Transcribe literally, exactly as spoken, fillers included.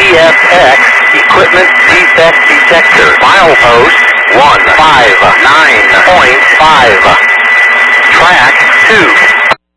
F X Equipment Defect Detector. Milepost one five nine point five. Track two